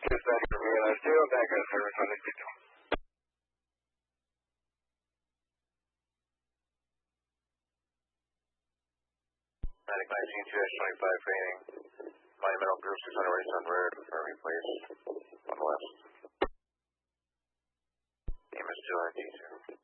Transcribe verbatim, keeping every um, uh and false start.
Just that for me, and I still back at service on the system. Atlantic nineteen two twenty-five training. Monumental group six hundred race on red for replace on west. Name is two R D two.